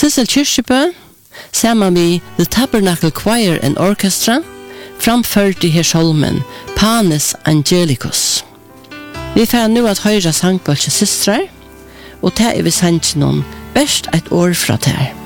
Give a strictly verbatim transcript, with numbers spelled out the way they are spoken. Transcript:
Sissel Kyrkjebø, sammen med The Tabernacle Choir and Orchestra, framførte her solmen Panis Angelicus. Vi får nu at høyre sangbolse systrar, og ta er vi sannsyn om best et år fra ter.